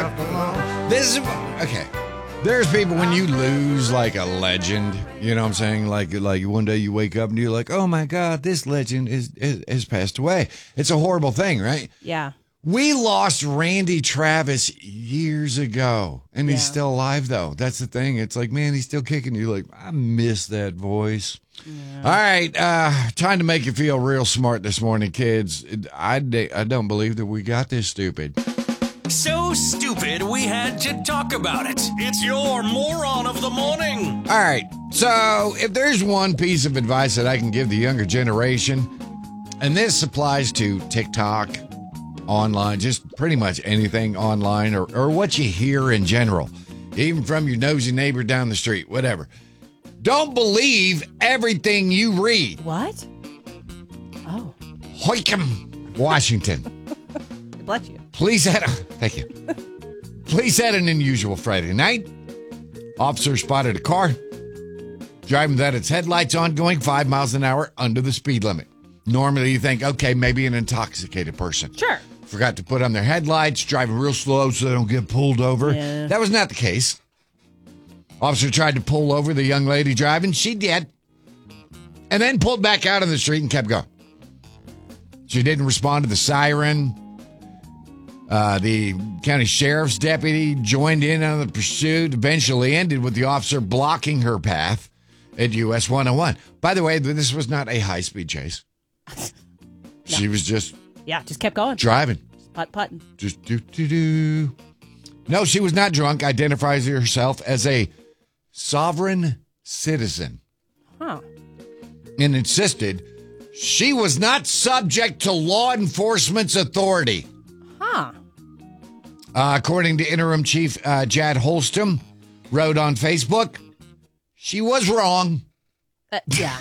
left alone. This is okay. There's people when you lose like a legend, you know what I'm saying? Like one day you wake up and you're like, oh my God, this legend has passed away. It's a horrible thing, right? Yeah. We lost Randy Travis years ago, and he's still alive, though. That's the thing. It's like, man, he's still kicking. You're like, I miss that voice. Yeah. All right, time to make you feel real smart this morning, kids. I don't believe that we got this stupid. So stupid, we had to talk about it. It's your moron of the morning. All right, so if there's one piece of advice that I can give the younger generation, and this applies to TikTok, online, just pretty much anything online or what you hear in general, even from your nosy neighbor down the street, whatever. Don't believe everything you read. What? Oh. Hoycom, Washington. Bless you. Thank you. Police had an unusual Friday night. Officer spotted a car driving without its headlights on, going 5 miles an hour under the speed limit. Normally you think, okay, maybe an intoxicated person. Sure. Forgot to put on their headlights, driving real slow so they don't get pulled over. Yeah. That was not the case. Officer tried to pull over the young lady driving. She did. And then pulled back out on the street and kept going. She didn't respond to the siren. The county sheriff's deputy joined in on the pursuit, eventually ended with the officer blocking her path at US 101. By the way, this was not a high-speed chase. No. She was just kept going. Driving. Just putt-putting. Just do. No, she was not drunk. Identifies herself as a sovereign citizen. Huh. And insisted she was not subject to law enforcement's authority. Huh. According to Interim Chief Jad Holston, wrote on Facebook, she was wrong. Yeah.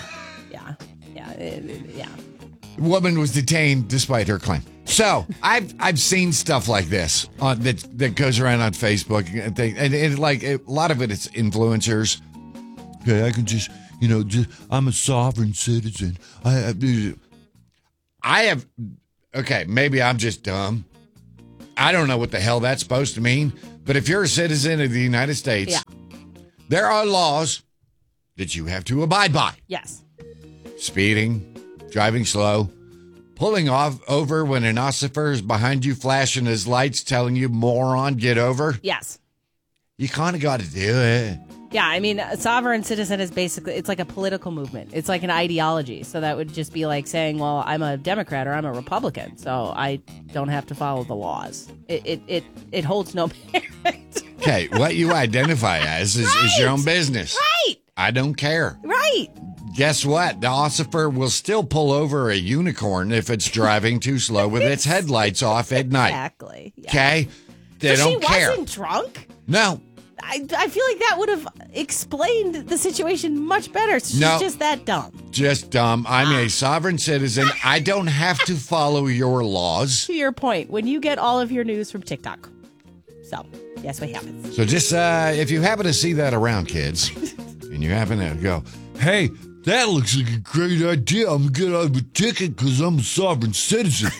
The woman was detained despite her claim. So I've seen stuff like this that goes around on Facebook, and like a lot of it's influencers. Okay, I can just I'm a sovereign citizen. I have. Okay, maybe I'm just dumb. I don't know what the hell that's supposed to mean. But if you're a citizen of the United States, there are laws that you have to abide by. Yes. Speeding, driving slow, pulling over when an officer is behind you flashing his lights telling you, moron, get over. Yes. You kind of got to do it. Yeah, I mean, a sovereign citizen is basically, it's like a political movement. It's like an ideology. So that would just be like saying, well, I'm a Democrat or I'm a Republican, so I don't have to follow the laws. It holds no merit. Okay, what you identify as is your own business. Right. I don't care. Right. Guess what? The officer will still pull over a unicorn if it's driving too slow with its headlights off at night. Exactly. Yeah. Okay? They don't care. She wasn't drunk? No. I feel like that would have explained the situation much better. She's just that dumb. Just dumb. I'm a sovereign citizen. I don't have to follow your laws. To your point, when you get all of your news from TikTok. So, that's what happens. So just, if you happen to see that around, kids, and you happen to go, hey, that looks like a great idea. I'm going to get out of a ticket because I'm a sovereign citizen.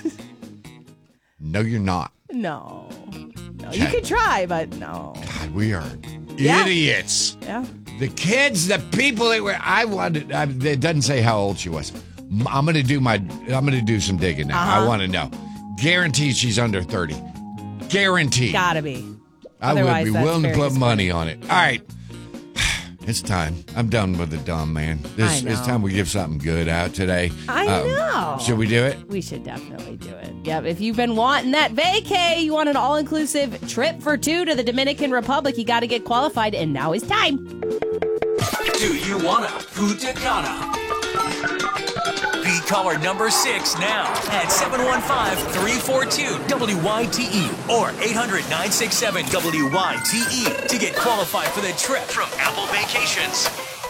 No, you're not. No. You can try, but no. God, we are idiots. Yeah. The kids, the people that were, it doesn't say how old she was. I'm going to do some digging now. I want to know. Guarantee she's under 30. Guaranteed. Gotta be. I would be willing to put money on it. All right. It's time. I'm done with the dumb, man. It's time we give something good out today. I know. Should we do it? We should definitely do it. Yep. If you've been wanting that vacay, you want an all-inclusive trip for two to the Dominican Republic, you got to get qualified, and now is time. Do you want a Punta Cana? Be caller number 6 now at 715-342-WYTE or 800-967-WYTE to get qualified for the trip from Apple Vacations.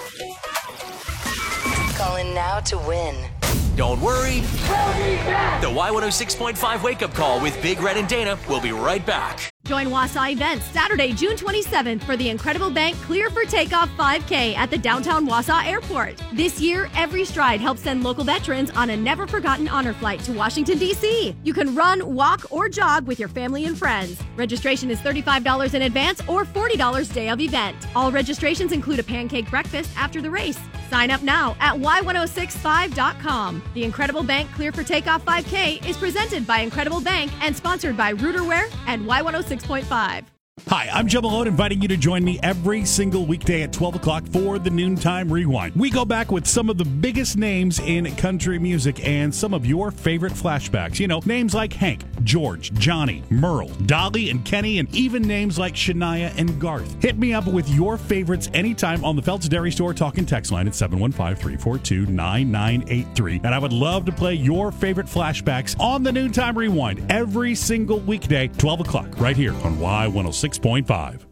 Call in now to win. Don't worry. The Y106.5 Wake Up Call with Big Red and Dana will be right back. Join Wausau Events Saturday, June 27th for the Incredible Bank Clear for Takeoff 5K at the downtown Wausau Airport. This year, Every Stride helps send local veterans on a never-forgotten honor flight to Washington, D.C. You can run, walk, or jog with your family and friends. Registration is $35 in advance or $40 day of event. All registrations include a pancake breakfast after the race. Sign up now at y1065.com. The Incredible Bank Clear for Takeoff 5K is presented by Incredible Bank and sponsored by Rooterware and Y106.5. Hi, I'm Joe Malone, inviting you to join me every single weekday at 12 o'clock for the Noontime Rewind. We go back with some of the biggest names in country music and some of your favorite flashbacks. You know, names like Hank, George, Johnny, Merle, Dolly, and Kenny, and even names like Shania and Garth. Hit me up with your favorites anytime on the Felt's Dairy Store talk and text line at 715-342-9983. And I would love to play your favorite flashbacks on the Noontime Rewind every single weekday, 12 o'clock, right here on Y106.5.